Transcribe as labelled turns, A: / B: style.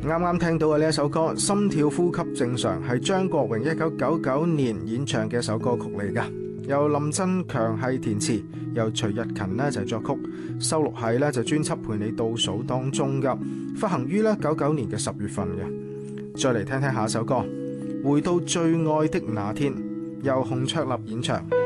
A: 啱啱聽到嘅呢一首歌《心跳呼吸正常》係張國榮1999年演唱嘅一首歌曲嚟㗎，由林振強係填詞，由徐日勤呢就作曲，收錄喺呢就專輯《陪你倒數》當中㗎，發行於呢99年嘅10月份嘅。再嚟聽聽下一首歌《回到最愛的那天》，由洪卓立演唱。